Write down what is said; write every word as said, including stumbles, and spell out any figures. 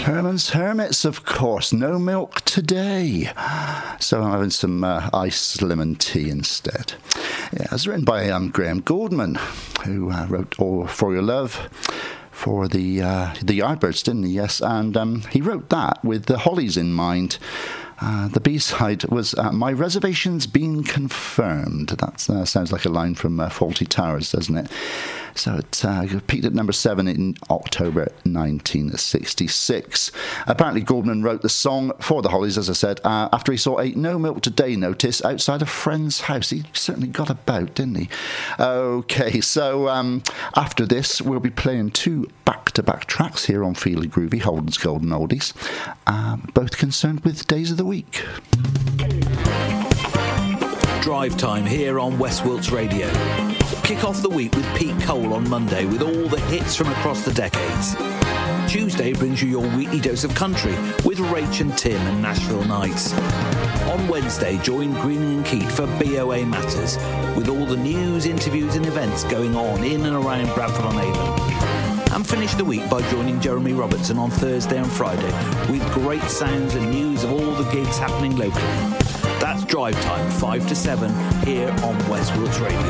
Herman's Hermits, of course. No milk today. So I'm having some uh, iced lemon tea instead. Yeah, it was written by um, Graham Gouldman, who uh, wrote All For Your Love for the uh, the Yardbirds, didn't he? Yes, and um, he wrote that with the Hollies in mind. Uh, the B-side was uh, My Reservation's Been Confirmed. That uh, sounds like a line from uh, Fawlty Towers, doesn't it? So it uh, peaked at number seven in October nineteen sixty-six. Apparently Gouldman wrote the song for the Hollies, as I said, uh, after he saw a No Milk Today notice outside a friend's house. He certainly got about, didn't he? Okay, so um, after this we'll be playing two back-to-back tracks here on Feel It Groovy, Holden's Golden Oldies, um, both concerned with days of the week. Drive time here on West Wilts Radio. Kick off the week with Pete Cole on Monday with all the hits from across the decades. Tuesday brings you your weekly dose of country with Rach and Tim and Nashville Nights. On Wednesday, join Greening and Keat for B O A Matters with all the news, interviews and events going on in and around Bradford-on-Avon. And finish the week by joining Jeremy Robertson on Thursday and Friday with great sounds and news of all the gigs happening locally. That's Drive Time, five to seven, here on West Wilts Radio.